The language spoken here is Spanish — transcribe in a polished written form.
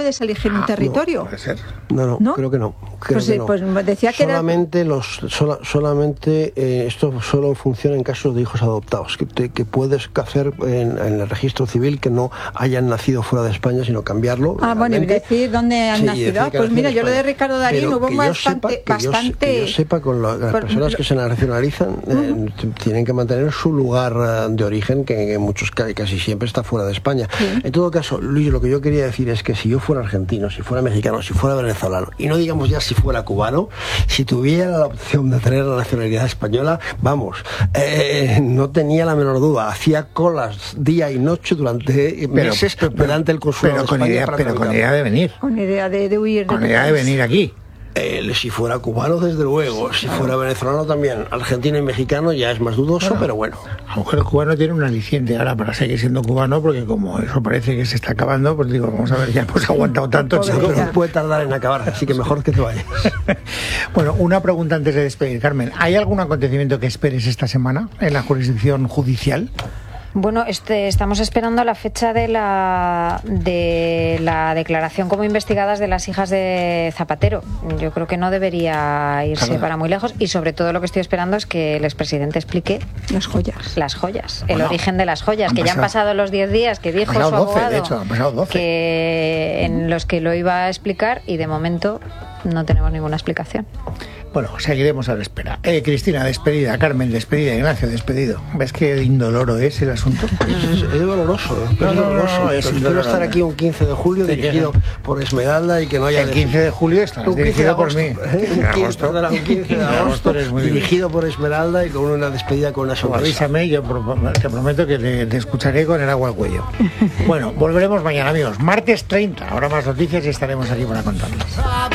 puedes elegir un territorio. No, puede ser. No, creo que no. Pues decía que solamente esto solo funciona en casos de hijos adoptados, que puedes hacer en el registro civil que no hayan nacido fuera de España, sino cambiarlo. Bueno, y decir dónde han nacido. Pues mira, yo lo de Ricardo Darín hubo bastante... Que yo sepa, con las personas que se nacionalizan tienen que mantener su lugar de origen, que en muchos casi siempre está fuera de España. En todo caso, Luis, lo que yo quería decir es que si yo fuera argentino, si fuera mexicano, si fuera venezolano, y no digamos ya si fuera cubano, si tuviera la opción de tener la nacionalidad española, vamos, no tenía la menor duda, hacía colas día y noche durante meses delante del consulado de España, pero con idea de venir. Con idea de huir. Con idea de venir aquí. Si fuera cubano, desde luego. Si fuera venezolano también. Argentino y mexicano ya es más dudoso, pero bueno. A lo mejor el cubano tiene un aliciente ahora para seguir siendo cubano, porque como eso parece que se está acabando, pues digo, vamos a ver, ya hemos aguantado tanto. Pero puede tardar en acabar, así que mejor que te vayas. Bueno, una pregunta antes de despedir, Carmen. ¿Hay algún acontecimiento que esperes esta semana en la jurisdicción judicial? Bueno, estamos esperando la fecha de la declaración como investigadas de las hijas de Zapatero. Yo creo que no debería irse para muy lejos, y sobre todo lo que estoy esperando es que el expresidente explique las joyas, el origen de las joyas, que ya han pasado los 10 días que dijo su abogado, de hecho, han pasado 12. Que en los que lo iba a explicar, y de momento no tenemos ninguna explicación. Bueno, seguiremos a la espera. Cristina, despedida. Carmen, despedida. Ignacio, despedido. ¿Ves qué indoloro es el asunto? Es doloroso. Espero estar aquí un 15 de julio dirigido por Esmeralda y que no haya... El 15 de julio estarás dirigido por mí. Un 15 de agosto dirigido por Esmeralda y con una despedida con una sonrisa. Avísame, yo te prometo que te escucharé con el agua al cuello. Bueno, volveremos mañana, amigos. Martes 30. Ahora más noticias y estaremos aquí para contarles.